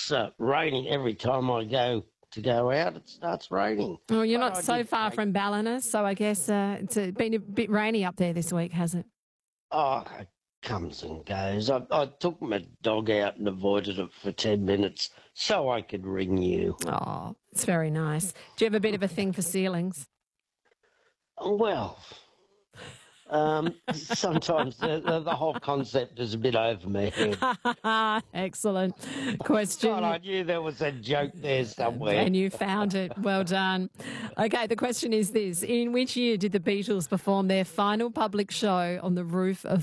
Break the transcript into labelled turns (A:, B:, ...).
A: it's raining every time I go to go out. It starts raining.
B: Well, you're
A: But
B: not
A: I
B: so
A: did
B: far
A: take.
B: from Ballina, so I guess it's been a bit rainy up there this week, has it?
A: Oh, it comes and goes. I took my dog out and avoided it for 10 minutes so I could ring you.
B: Oh, it's very nice. Do you have a bit of a thing for ceilings?
A: Well, sometimes the whole concept is a bit over my head.
B: Excellent
A: God,
B: question.
A: I knew there was a joke there somewhere.
B: And you found it. Well done. Okay, the question is this. In which year did the Beatles perform their final public show on the roof of